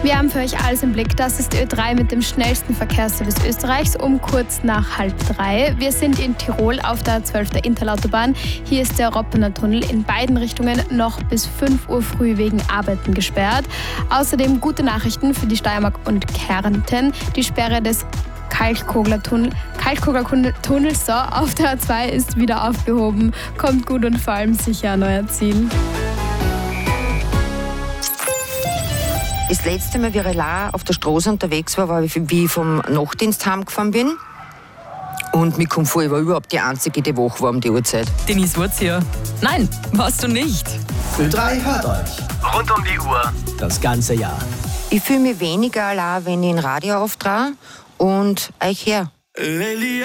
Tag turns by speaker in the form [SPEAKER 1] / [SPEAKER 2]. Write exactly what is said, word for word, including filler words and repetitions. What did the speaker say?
[SPEAKER 1] Wir haben für euch alles im Blick. Das ist Ö drei mit dem schnellsten Verkehrsservice Österreichs um kurz nach halb drei. Wir sind in Tirol auf der zwölf der Interlautobahn. Hier ist der Roppener Tunnel in beiden Richtungen noch bis fünf Uhr früh wegen Arbeiten gesperrt. Außerdem gute Nachrichten für die Steiermark und Kärnten. Die Sperre des Kalkkogler Tunnel, Kalkkogler Tunnels so, auf der A zwei ist wieder aufgehoben. Kommt gut und vor allem sicher an euer Ziel.
[SPEAKER 2] Das letzte Mal, wie ich allein auf der Straße unterwegs war, war wie ich vom Nachtdienst heimgefahren bin. Und mir kommt vor, ich war überhaupt die Einzige, die wach war um die Uhrzeit.
[SPEAKER 3] Denise Wurzia. Nein, warst du nicht.
[SPEAKER 4] Ö drei hört euch.
[SPEAKER 5] Rund um die Uhr.
[SPEAKER 4] Das ganze Jahr.
[SPEAKER 2] Ich fühle mich weniger allein, wenn ich ein Radio auftrage und euch her.